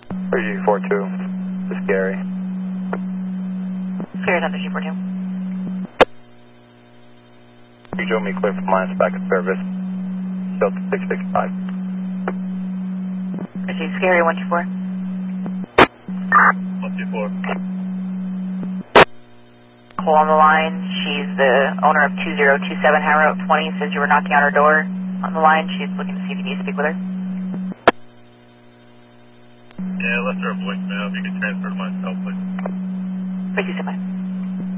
3242, this is Gary. Gary's on 3242. You show me clear from lines back at service. Delta 665. Proceed, Gary 124. 124. Cole on the line. She's the owner of 2027 High Route 20. Says you were knocking on her door on the line. She's looking to see if you need to speak with her. Yeah, I left her a voicemail. If you could transfer to myself, please. Proceed, sir.